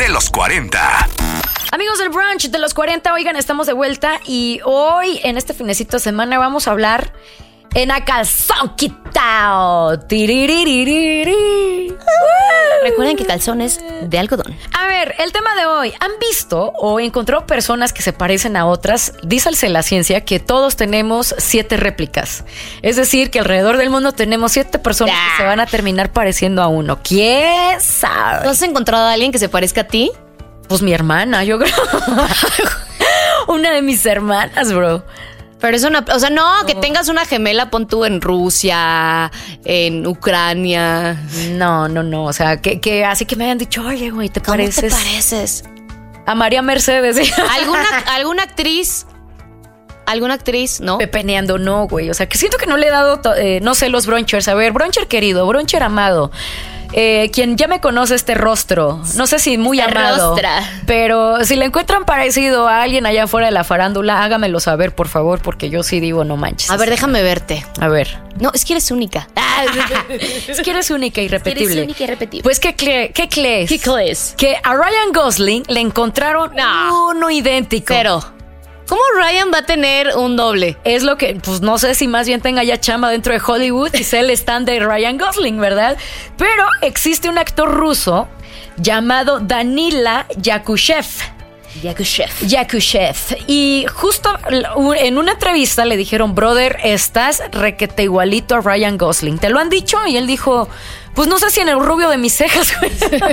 de los 40. Amigos del brunch de los 40, oigan, estamos de vuelta y hoy en este finecito de semana vamos a hablar en a calzón quitao. Recuerden que calzones de algodón. A ver, el tema de hoy. ¿Han visto o encontrado personas que se parecen a otras? Díce la ciencia que todos tenemos 7 réplicas. Es decir, que alrededor del mundo tenemos 7 personas que se van a terminar pareciendo a uno. ¿Quién sabe? ¿Tú has encontrado a alguien que se parezca a ti? Pues mi hermana, yo creo. Una de mis hermanas, bro. Pero es una... O sea, no, que tengas una gemela, pon tú en Rusia, en Ucrania. No. O sea, que así que me hayan dicho, oye, güey, ¿te pareces? ¿Cómo te pareces? A María Mercedes. ¿Alguna actriz? ¿Alguna actriz? ¿No? Pepeneando, no, güey. O sea, que siento que no le he dado, no sé, los brunchers. A ver, bruncher querido, bruncher amado. Quien ya me conoce este rostro, no sé si muy amado, pero si le encuentran parecido a alguien allá afuera de la farándula, hágamelo saber, por favor, porque yo sí digo, no manches. A ver, déjame verte. A ver. No, es que eres única. Es que eres única y irrepetible. Eres única y irrepetible. Pues, ¿qué crees? Que a Ryan Gosling le encontraron uno idéntico. Pero... ¿cómo Ryan va a tener un doble? Es lo que, pues no sé si más bien tenga ya chamba dentro de Hollywood y sea el stand de Ryan Gosling, ¿verdad? Pero existe un actor ruso llamado Danila Yakushev. Y justo en una entrevista le dijeron, brother, estás requete igualito a Ryan Gosling. ¿Te lo han dicho? Y él dijo, pues no sé si en el rubio de mis cejas, güey.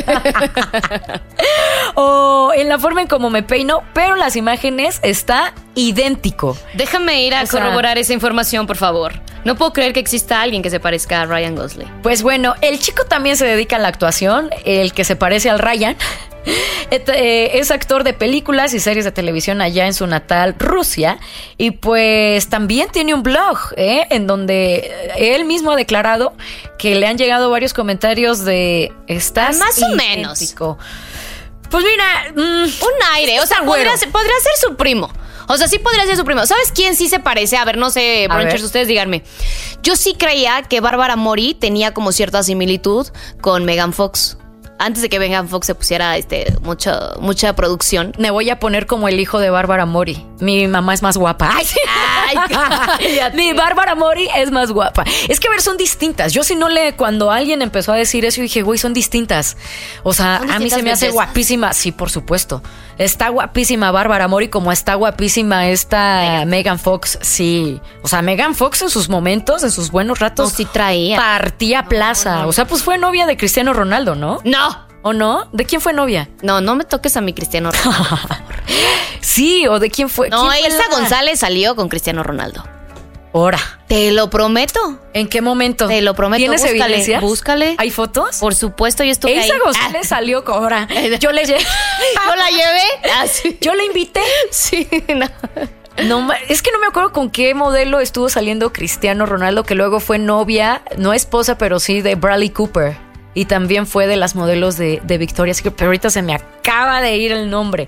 O en la forma en cómo me peino, pero las imágenes está idéntico. Déjame ir a corroborar esa información, por favor. No puedo creer que exista alguien que se parezca a Ryan Gosling. Pues bueno, el chico también se dedica a la actuación, el que se parece al Ryan. Es actor de películas y series de televisión allá en su natal Rusia. Y pues también tiene un blog, en donde él mismo ha declarado que le han llegado varios comentarios de estás más idéntico. O menos. Pues mira, un aire, o sea, podría ser su primo. O sea, sí podría ser su primo. ¿Sabes quién sí se parece? A ver, no sé, brunchers, ustedes díganme. Yo sí creía que Bárbara Mori tenía como cierta similitud con Megan Fox. Antes de que Megan Fox se pusiera mucha producción. Me voy a poner como el hijo de Bárbara Mori. Mi mamá es más guapa. Ay, sí. Mi Bárbara Mori es más guapa. Es que, a ver, son distintas. Yo cuando alguien empezó a decir eso, dije, güey, son distintas. O sea, a mí se me hace guapísima. Sí, por supuesto. Está guapísima Bárbara Mori como está guapísima esta Megan Fox. Sí. O sea, Megan Fox en sus momentos, en sus buenos ratos, sí traía. Partía plaza. No. O sea, pues fue novia de Cristiano Ronaldo, ¿no? No. ¿O no? ¿De quién fue novia? No me toques a mi Cristiano Ronaldo, por favor. Sí, ¿o de quién fue? No, Elsa González salió con Cristiano Ronaldo. Ahora. Te lo prometo. ¿En qué momento? Te lo prometo. ¿Tienes evidencias? Búscale. ¿Hay fotos? Por supuesto, yo estuve Elsa ahí. González salió con ahora. Yo la llevé. Sí. Yo la invité. Sí, no. No, es que no me acuerdo con qué modelo estuvo saliendo Cristiano Ronaldo, que luego fue novia, no esposa, pero sí de Bradley Cooper. Y también fue de las modelos de Victoria's Secret, pero ahorita se me acaba de ir el nombre.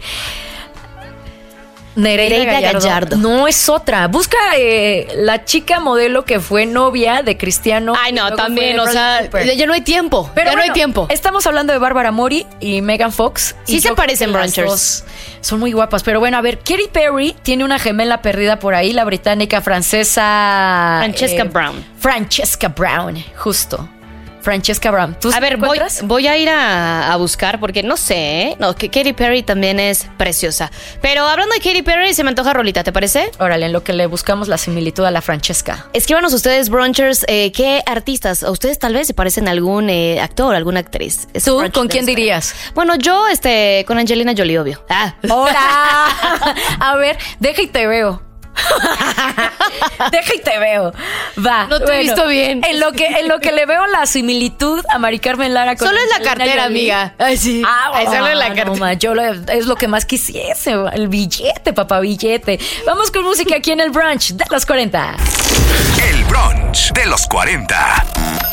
Nereida Gallardo. No, es otra. Busca la chica modelo que fue novia de Cristiano. Ay, no, también, o sea, ya no hay tiempo. Pero ya no hay tiempo. Estamos hablando de Bárbara Mori y Megan Fox. Sí, se parecen, brunchers. Son muy guapas, pero bueno, a ver, Katy Perry tiene una gemela perdida por ahí, la británica francesa... Francesca Brown, justo. Francesca Brown. A ver, voy a ir a buscar porque no sé, ¿eh? No, que Katy Perry también es preciosa. Pero hablando de Katy Perry, se me antoja rolita, ¿te parece? Órale, en lo que le buscamos la similitud a la Francesca. Escríbanos ustedes, brunchers, ¿qué artistas? ¿A ustedes tal vez se parecen a algún actor, alguna actriz? ¿Tú con quién dirías? Bueno, yo con Angelina Jolie, obvio. ¡Hora! A ver, deja y te veo. Deja y te veo. Va. No te he visto bien. En lo que le veo la similitud a Mari Carmen Lara con solo es la cartera, amiga. Ay, sí. Solo es la cartera. No, es lo que más quisiese. El billete, papá, billete. Vamos con música aquí en el brunch de los 40. El brunch de los 40.